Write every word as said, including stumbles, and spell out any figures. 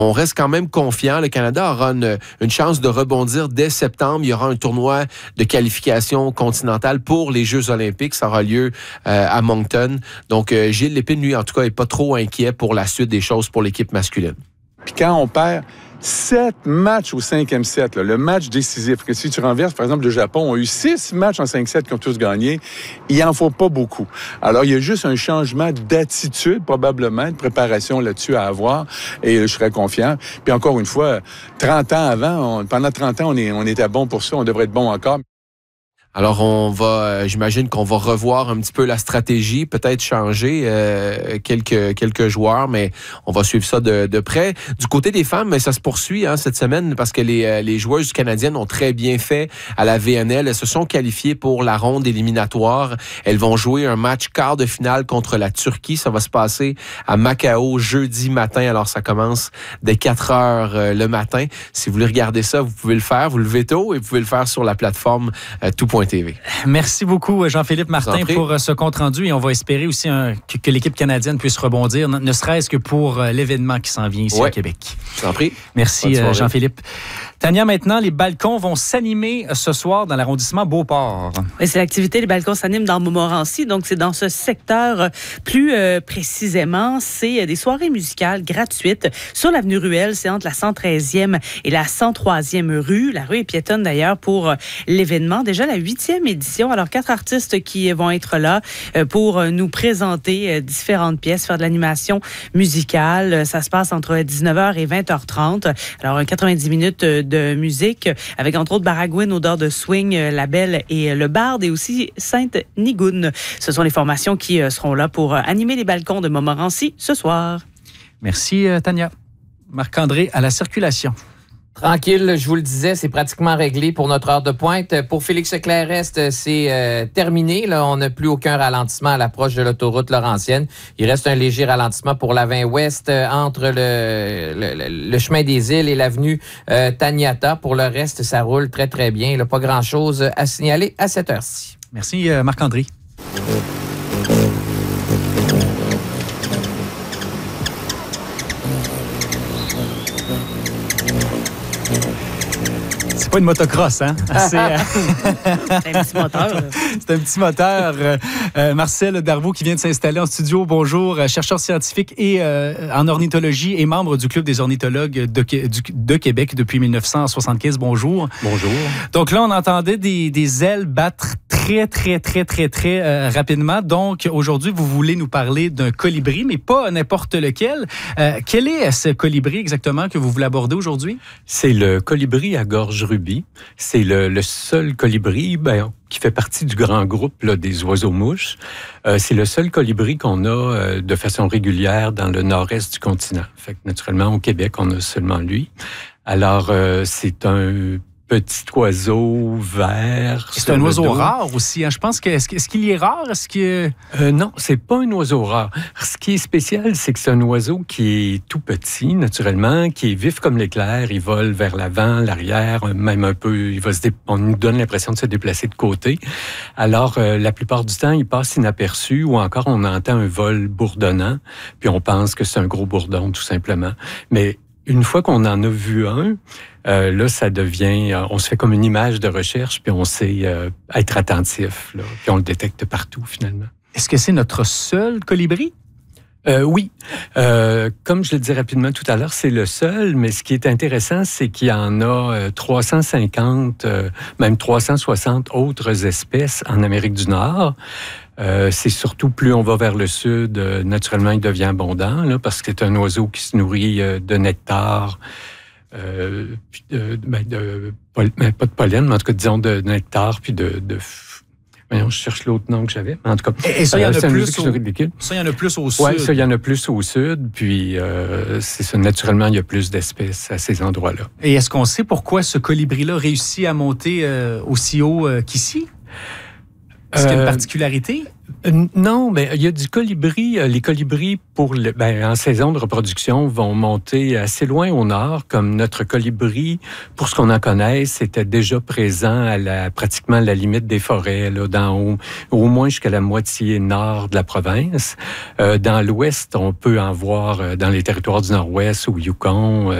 On reste quand même confiant. Le Canada aura une, une chance de rebondir dès septembre. Il y aura un tournoi de qualification continentale pour les Jeux olympiques. Ça aura lieu euh, à Moncton. Donc, euh, Gilles Lépine, lui, en tout cas, n'est pas trop inquiet pour la suite des choses pour l'équipe masculine. Puis quand on perd sept matchs au cinquième set, là, le match décisif, que si tu renverses, par exemple, le Japon a eu six matchs en cinq sets qui ont tous gagné, il n'en faut pas beaucoup. Alors, il y a juste un changement d'attitude, probablement, de préparation là-dessus à avoir, et je serais confiant. Puis encore une fois, trente ans avant, on, pendant trente ans, on, est, on était bon pour ça, on devrait être bon encore. Alors, on va, euh, j'imagine qu'on va revoir un petit peu la stratégie, peut-être changer euh, quelques quelques joueurs, mais on va suivre ça de, de près. Du côté des femmes, ça se poursuit hein, cette semaine parce que les, les joueuses canadiennes ont très bien fait à la V N L. Elles se sont qualifiées pour la ronde éliminatoire. Elles vont jouer un match quart de finale contre la Turquie. Ça va se passer à Macao jeudi matin. Alors, ça commence dès quatre heures euh, le matin. Si vous voulez regarder ça, vous pouvez le faire. Vous le levez tôt et vous pouvez le faire sur la plateforme euh, tout point t v. Merci beaucoup, Jean-Philippe Martin, pour ce compte-rendu. Et on va espérer aussi un, que, que l'équipe canadienne puisse rebondir, ne serait-ce que pour l'événement qui s'en vient ici ouais. à Québec. Je t'en prie. Merci, Jean-Philippe. Tania, maintenant, les balcons vont s'animer ce soir dans l'arrondissement Beauport. Oui, c'est l'activité. Les balcons s'animent dans Montmorency. Donc, c'est dans ce secteur plus euh, précisément. C'est des soirées musicales gratuites sur l'avenue Ruelle. C'est entre la cent treizième et la cent troisième rue. La rue est piétonne, d'ailleurs, pour l'événement. Déjà la huitième édition. Alors, quatre artistes qui vont être là pour nous présenter différentes pièces, faire de l'animation musicale. Ça se passe entre dix-neuf heures et vingt heures trente. Alors, quatre-vingt-dix minutes de musique avec, entre autres, Baragouine, Odeur de Swing, La Belle et le Barde et aussi Sainte-Nigoune. Ce sont les formations qui seront là pour animer les balcons de Montmorency ce soir. Merci, Tania. Marc-André, à la circulation. Tranquille, je vous le disais, c'est pratiquement réglé pour notre heure de pointe. Pour Félix Leclerc-Est, c'est euh, terminé. Là, on n'a plus aucun ralentissement à l'approche de l'autoroute Laurentienne. Il reste un léger ralentissement pour la vingt ouest euh, entre le, le, le chemin des Îles et l'avenue euh, Taniata. Pour le reste, ça roule très, très bien. Il n'y a pas grand-chose à signaler à cette heure-ci. Merci, euh, Marc-André. Pas une motocross, hein? C'est, euh... c'est un petit moteur. C'est un petit moteur. Euh, Marcel Darvaux qui vient de s'installer en studio. Bonjour, chercheur scientifique et euh, en ornithologie et membre du Club des ornithologues de, du, de Québec depuis dix-neuf cent soixante-quinze. Bonjour. Bonjour. Donc là, on entendait des, des ailes battre très, très, très, très, très euh, rapidement. Donc aujourd'hui, vous voulez nous parler d'un colibri, mais pas n'importe lequel. Euh, quel est ce colibri exactement que vous voulez aborder aujourd'hui? C'est le colibri à gorge rubis. C'est le, le seul colibri ben, qui fait partie du grand groupe là, des oiseaux-mouches. Euh, c'est le seul colibri qu'on a euh, de façon régulière dans le nord-est du continent. Fait que, naturellement, au Québec, on a seulement lui. Alors, euh, c'est un petit oiseau vert. C'est un oiseau dos. Rare aussi. Hein? Je pense que est-ce, est-ce qu'il est rare? Est-ce que... euh, non, c'est pas un oiseau rare. Ce qui est spécial, c'est que c'est un oiseau qui est tout petit, naturellement, qui est vif comme l'éclair. Il vole vers l'avant, l'arrière, même un peu. Il va se dé... On nous donne l'impression de se déplacer de côté. Alors, euh, la plupart du temps, il passe inaperçu ou encore on entend un vol bourdonnant, puis on pense que c'est un gros bourdon, tout simplement. Mais une fois qu'on en a vu un, euh, là, ça devient... Euh, on se fait comme une image de recherche, puis on sait euh, être attentif, là, puis on le détecte partout, finalement. Est-ce que c'est notre seul colibri? Euh, oui. Euh, comme je le disais rapidement tout à l'heure, c'est le seul, mais ce qui est intéressant, c'est qu'il y en a euh, trois cent cinquante, euh, même trois cent soixante autres espèces en Amérique du Nord. Euh, c'est surtout plus on va vers le sud, euh, naturellement, il devient abondant, là, parce que c'est un oiseau qui se nourrit euh, de nectar, euh, puis de, ben, de ben, pas de pollen, mais en tout cas, disons, de nectar, puis de... de Voyons, je cherche l'autre nom que j'avais. En tout cas, et, et ça, il y en a euh, plus au... ça, il y en a plus au sud. Oui, ça, il y en a plus au sud. Puis, euh, c'est ça, naturellement, il y a plus d'espèces à ces endroits-là. Et est-ce qu'on sait pourquoi ce colibri-là réussit à monter euh, aussi haut euh, qu'ici? Est-ce qu'il y a une particularité? Euh, non, mais il y a du colibri. Euh, les colibris, pour le, ben, en saison de reproduction, vont monter assez loin au nord, comme notre colibri, pour ce qu'on en connaît, c'était déjà présent à la, pratiquement à la limite des forêts, là, dans, au, au moins jusqu'à la moitié nord de la province. Euh, dans l'ouest, on peut en voir euh, dans les territoires du nord-ouest, au Yukon, euh,